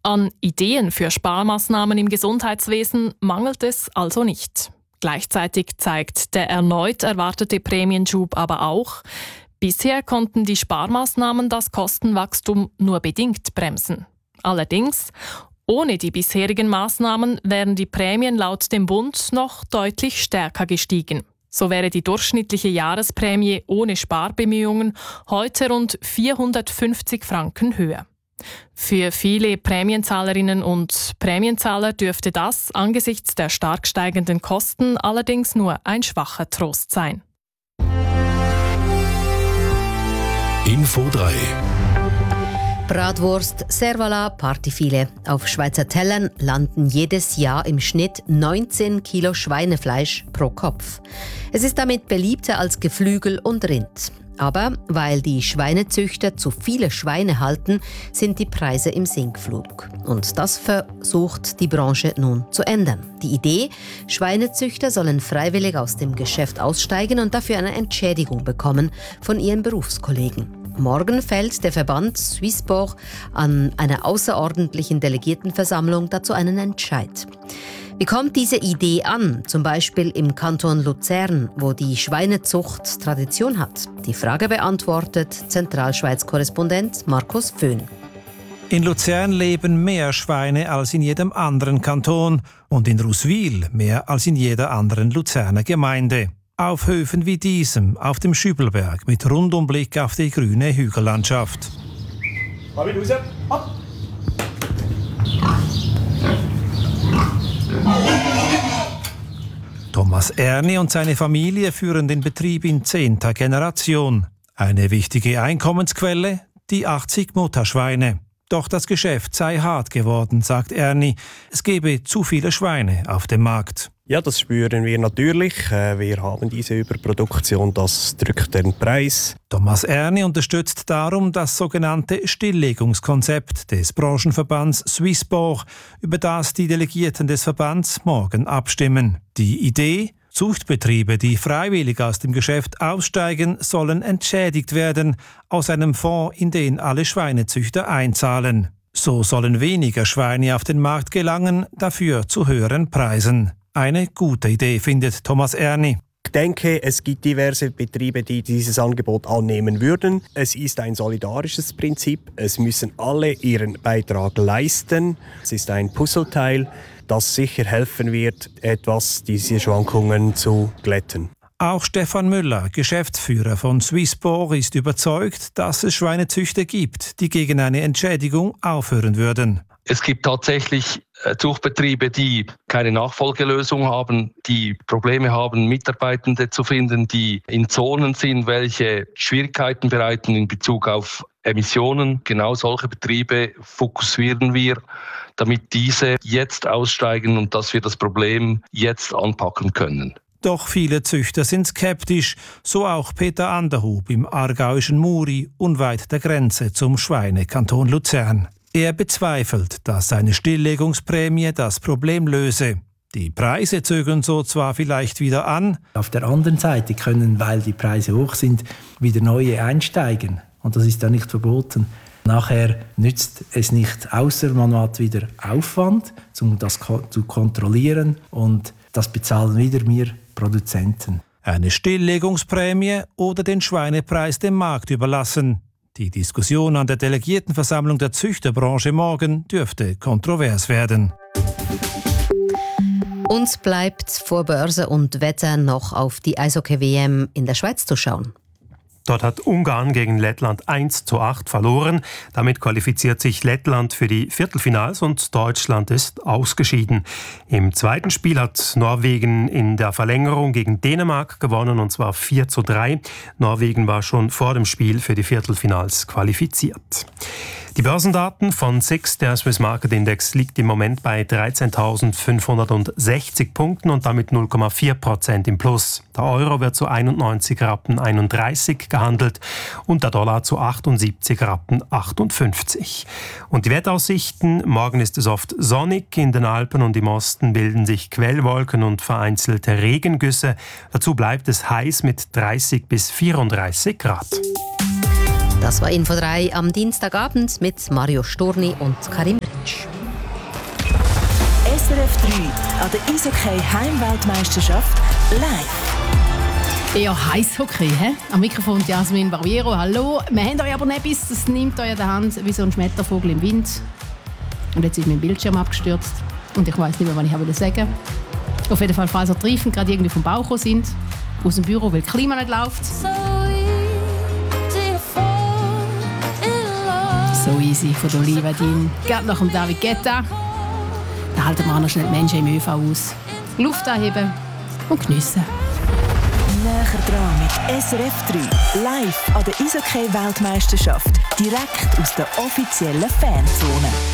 An Ideen für Sparmaßnahmen im Gesundheitswesen mangelt es also nicht. Gleichzeitig zeigt der erneut erwartete Prämienschub aber auch, bisher konnten die Sparmaßnahmen das Kostenwachstum nur bedingt bremsen. Allerdings, ohne die bisherigen Maßnahmen wären die Prämien laut dem Bund noch deutlich stärker gestiegen. So wäre die durchschnittliche Jahresprämie ohne Sparbemühungen heute rund 450 Franken höher. Für viele Prämienzahlerinnen und Prämienzahler dürfte das angesichts der stark steigenden Kosten allerdings nur ein schwacher Trost sein. Info 3. Bratwurst, Servala, Partyfilet. Auf Schweizer Tellern landen jedes Jahr im Schnitt 19 Kilo Schweinefleisch pro Kopf. Es ist damit beliebter als Geflügel und Rind. Aber weil die Schweinezüchter zu viele Schweine halten, sind die Preise im Sinkflug. Und das versucht die Branche nun zu ändern. Die Idee, Schweinezüchter sollen freiwillig aus dem Geschäft aussteigen und dafür eine Entschädigung bekommen von ihren Berufskollegen. Morgen fällt der Verband Swissport an einer außerordentlichen Delegiertenversammlung dazu einen Entscheid. Wie kommt diese Idee an, zum Beispiel im Kanton Luzern, wo die Schweinezucht Tradition hat? Die Frage beantwortet Zentralschweiz-Korrespondent Markus Föhn. In Luzern leben mehr Schweine als in jedem anderen Kanton und in Ruswil mehr als in jeder anderen Luzerner Gemeinde. Auf Höfen wie diesem, auf dem Schübelberg, mit Rundumblick auf die grüne Hügellandschaft. Thomas Erni und seine Familie führen den Betrieb in 10. Generation. Eine wichtige Einkommensquelle, die 80 Mutterschweine. Doch das Geschäft sei hart geworden, sagt Erni. Es gebe zu viele Schweine auf dem Markt. Ja, das spüren wir natürlich. Wir haben diese Überproduktion, das drückt den Preis. Thomas Erni unterstützt darum das sogenannte Stilllegungskonzept des Branchenverbands Swissport, über das die Delegierten des Verbands morgen abstimmen. Die Idee: Zuchtbetriebe, die freiwillig aus dem Geschäft aussteigen, sollen entschädigt werden aus einem Fonds, in den alle Schweinezüchter einzahlen. So sollen weniger Schweine auf den Markt gelangen, dafür zu höheren Preisen. Eine gute Idee, findet Thomas Erni. Ich denke, es gibt diverse Betriebe, die dieses Angebot annehmen würden. Es ist ein solidarisches Prinzip. Es müssen alle ihren Beitrag leisten. Es ist ein Puzzleteil, das sicher helfen wird, etwas diese Schwankungen zu glätten. Auch Stefan Müller, Geschäftsführer von Swissport, ist überzeugt, dass es Schweinezüchter gibt, die gegen eine Entschädigung aufhören würden. Es gibt tatsächlich Zuchtbetriebe, die keine Nachfolgelösung haben, die Probleme haben, Mitarbeitende zu finden, die in Zonen sind, welche Schwierigkeiten bereiten in Bezug auf Emissionen. Genau solche Betriebe fokussieren wir, damit diese jetzt aussteigen und dass wir das Problem jetzt anpacken können. Doch viele Züchter sind skeptisch, so auch Peter Anderhub im aargauischen Muri, unweit der Grenze zum Schweinekanton Luzern. Er bezweifelt, dass eine Stilllegungsprämie das Problem löse. Die Preise zögern so zwar vielleicht wieder an. Auf der anderen Seite können, weil die Preise hoch sind, wieder neue einsteigen. Und das ist ja nicht verboten. Nachher nützt es nicht, außer man hat wieder Aufwand, um das zu kontrollieren. Und das bezahlen wieder wir Produzenten. Eine Stilllegungsprämie oder den Schweinepreis dem Markt überlassen. Die Diskussion an der Delegiertenversammlung der Züchterbranche morgen dürfte kontrovers werden. Uns bleibt vor Börse und Wetter noch auf die Eishockey-WM in der Schweiz zu schauen. Dort hat Ungarn gegen Lettland 1:8 verloren. Damit qualifiziert sich Lettland für die Viertelfinals und Deutschland ist ausgeschieden. Im zweiten Spiel hat Norwegen in der Verlängerung gegen Dänemark gewonnen, und zwar 4:3. Norwegen war schon vor dem Spiel für die Viertelfinals qualifiziert. Die Börsendaten von SIX, der Swiss Market Index, liegt im Moment bei 13.560 Punkten und damit 0,4% im Plus. Der Euro wird zu 91,31 Rappen gehandelt und der Dollar zu 78,58 Rappen. Und die Wetteraussichten: Morgen ist es oft sonnig, in den Alpen und im Osten bilden sich Quellwolken und vereinzelte Regengüsse. Dazu bleibt es heiß mit 30 bis 34 Grad. Das war Info 3 am Dienstagabend mit Mario Storni und Karim Ritsch. SRF 3 an der Eishockey Heimweltmeisterschaft live. Ja, Eishockey, hä? Am Mikrofon Jasmin Barbiero, hallo. Wir haben euch aber nicht etwas, das nimmt euch an der Hand wie so ein Schmettervogel im Wind. Und jetzt ist mein Bildschirm abgestürzt und ich weiss nicht mehr, was ich sagen wollte. Auf jeden Fall, falls ihr die Reifen gerade irgendwie vom Bau gekommen sind, aus dem Büro, weil die Klima nicht läuft. So easy von Olivia Dean. Gerade nach dem David Guetta. Da halten wir auch noch schnell die Menschen im ÖV aus. Luft anheben und geniessen. Näher dran mit SRF 3. Live an der Eishockey-Weltmeisterschaft. Direkt aus der offiziellen Fanzone.